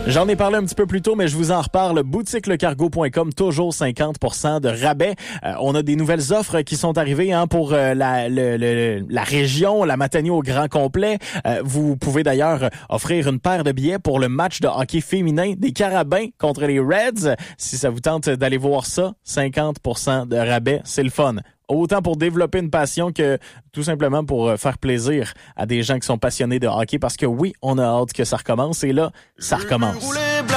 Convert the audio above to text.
J'en ai parlé un petit peu plus tôt, mais je vous en reparle. boutiquelecargo.com, toujours 50% de rabais. On a des nouvelles offres qui sont arrivées pour la région, la Matane au grand complet. Vous pouvez d'ailleurs offrir une paire de billets pour le match de hockey féminin des Carabins contre les Reds. Si ça vous tente d'aller voir ça, 50% de rabais, c'est le fun. Autant pour développer une passion que tout simplement pour faire plaisir à des gens qui sont passionnés de hockey. Parce que oui, on a hâte que ça recommence. Et là, ça recommence.